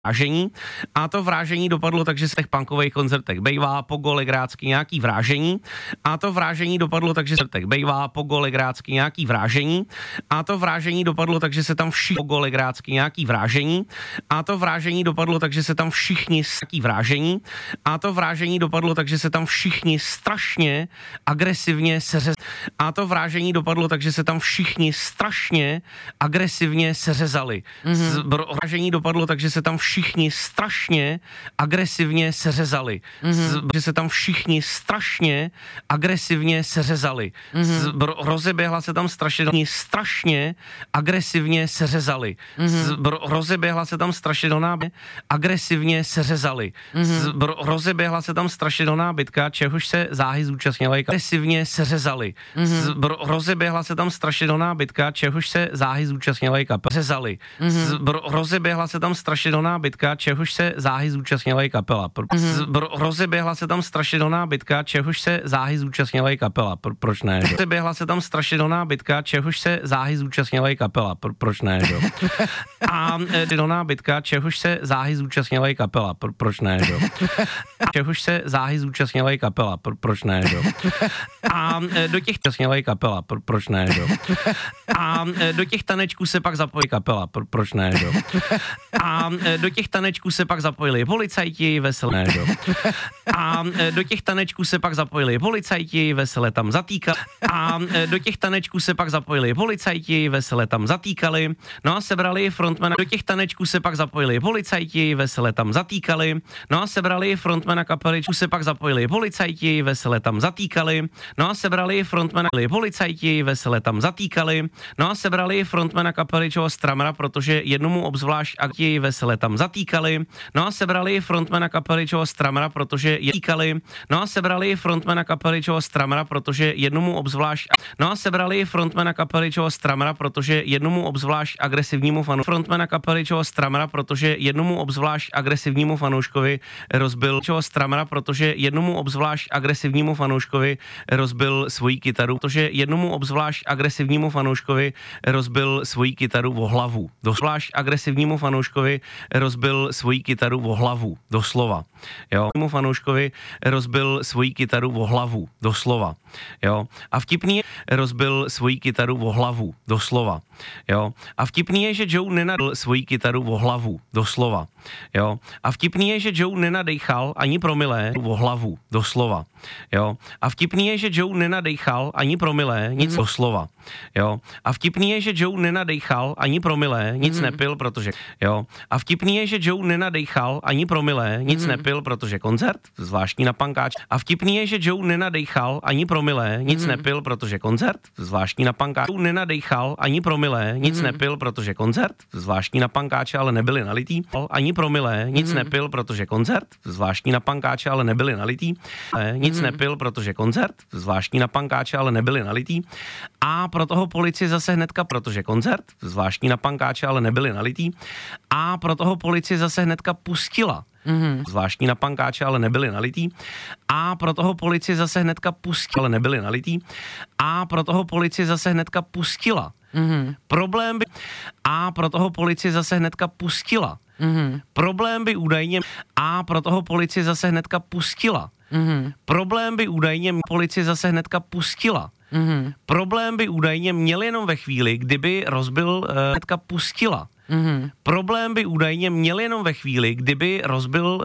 vrážení a to vrážení dopadlo tak, že z těch punkových koncertech bejvá po gole grácky nějaký vrážení a to vrážení dopadlo tak, že se tak bejvá po gole grácky nějaký vrážení a to vrážení dopadlo tak, že se tam všichni po gole grácky nějaký vrážení a to vrážení dopadlo tak, že se tam všichni nějaký vrážení a to vrážení dopadlo tak, že se tam všichni strašně agresivně a to vrážení dopadlo tak, že se tam všichni strašně agresivně seřezali. Vrážení dopadlo tak, že se tam všichni strašně agresivně seřezali. Že se tam všichni strašně agresivně seřezali. Rozeběhla se tam strašně agresivně seřezali. Rozeběhla se tam strašidelná agresivně seřezali. Rozeběhla se tam strašidelná bitka, čehož se záhy zúčastnila agresivně seřezali. Rozeběhla se tam strašidelná bitka, čehož se záhy zúčastnila seřezali. Rozeběhla se tam strašidelná bitka, čehož se záhy zúčastnila i kapela. Rozeběhla se tam strašidelná bitka, čehož se záhy zúčastnila i kapela. Proč ne? Rozeběhla se tam strašidelná bitka, čehož se záhy zúčastnila i kapela. Proč ne? A strašidelná bitka, čehož se záhy zúčastnila i kapela. Proč ne? Čehož se záhy zúčastnila i kapela. Proč ne? A do těch zúčastnila i kapela. Proč ne? A do těch tanečků se pak zapojí kapela. Proč ne? A do těch tanečků se pak zapojili policajti, veselé, a do těch tanečků se pak zapojili policajti, veselé tam zatýkali. A do těch tanečků se pak zapojili policajti, veselé tam zatýkali. No a sebrali frontmana. Do těch tanečků se pak zapojili policajti, veselé tam zatýkali. No a sebrali frontmana kapely, se pak zapojili policajti, veselé tam zatýkali. No a sebrali frontmana policajti, veselé tam zatýkali. No a sebrali frontmana kapely Joe Stramera, protože jednomu obzvlášť akti veselé tam zatýkali. No a sebrali frontmana kapely Joe Stramera, protože týkali. No a sebrali frontmana kapely Joe Stramera, protože jednomu obzvlášť. No a sebrali frontmana kapely Joe Stramera, protože jednomu obzvlášť agresivnímu fanu. Frontmana kapely Joe Stramera, protože jednomu obzvlášť agresivnímu fanouškovi rozbil Joe Stramera, protože jednomu obzvlášť agresivnímu fanouškovi rozbil svoji kytaru, protože jednomu obzvlášť agresivnímu fanouškovi rozbil svoji kytaru o hlavu. Zvlášť agresivnímu fanouškovi rozbil svoji kytaru o hlavu, doslova. Jo, mu fanouškovi rozbil svoji kytaru o hlavu, doslova. Jo, a vtipný je, rozbil svoji kytaru o hlavu, doslova. Jo, a vtipný je, že Joe nenadl svoji kytaru o hlavu, doslova. Jo, a vtipný je, že Joe nenadejchal ani promile o hlavu, doslova. Jo, a vtipný je, že Joe nenadejchal ani promile, nic doslova. Jo, a vtipný je, že Joe nenadejchal ani promile, nic nepil, protože jo, a vtipný je, že Joe nenadejchal ani promile, nic nepil, protože koncert, zvláštní na pankáč. A vtipný je, že Joe nenadejchal ani promile, nic nepil, protože koncert, zvláštní na pankáč. Joe nenadejchal ani promile, nic nepil, protože koncert, zvláštní na pankáče, ale nebyli nalitý. Ani promile, nic nepil, protože koncert, zvláštní na pankáče, ale nebyli nalitý. Nic nepil, protože koncert, zvláštní na pankáče, ale nebyli nalitý. A pro toho policie zase hnedka, protože koncert, zvláštní na pankáče, ale nebyli nalitý. A pro toho policie zase hnedka pustila. Zvláštní na pankáče, ale nebyli nalitý. A pro toho policie zase hnedka pustila, ale nebyli nalitý. A pro toho policie zase hnedka pustila. Problém by... A pro toho policie zase hnedka pustila. Problém by údajně... A pro toho policie zase hnedka pustila. Problém by údajně policie zase hnedka pustila. Problém by údajně měl jenom ve chvíli, kdyby rozbil hnedka pustila. Problém by údajně měl jenom ve chvíli, kdyby rozbil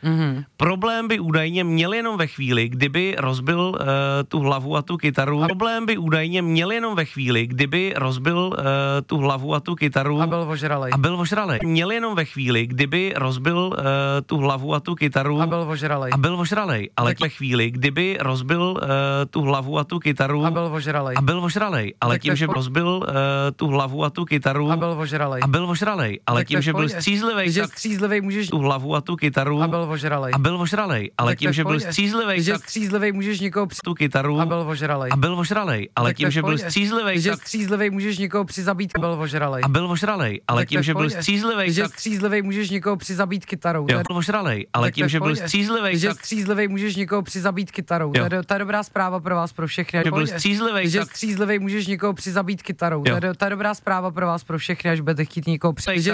problém by údajně měl jenom ve chvíli, kdyby rozbil tu hlavu a tu kytaru. Problém by údajně měl jenom ve chvíli, kdyby rozbil tu hlavu a tu kytaru. A byl ožralej. A byl ožralej. Měl jenom ve chvíli, kdyby rozbil tu hlavu a tu kytaru. A byl ožralej. A byl ožralej. Ale ve chvíli, kdyby rozbil tu hlavu a tu kytaru. A byl ožralej. A byl ožralej. Ale tím, že rozbil tu hlavu a tu kytaru. A byl ožralej. A byl ožralej. Ale tím, že byl střízlivej. Že střízlivej můžeš tu hlavu a tu kytaru. A byl ožralej. A byl ožralej, ale tím, že byl střízlivej, že střízlivej můžeš někoho tu kytaru. A byl ožralej. A byl ožralej, ale tím, že byl střízlivej, že střízlivej můžeš někoho přizabít. A byl ožralej. A byl ožralej, ale tím, že byl střízlivej, že střízlivej můžeš někoho přizabít kytarou. Byl ožralej, ale tím, že byl střízlivej, že střízlivej můžeš někoho přizabít kytarou. To je dobrá zpráva pro vás, pro všechny. Že byl střízlivej, že střízlivej můžeš někoho přizabít kytarou. To je dobrá zpráva pro vás, pro všechny, až budete chtít někoho přizabít.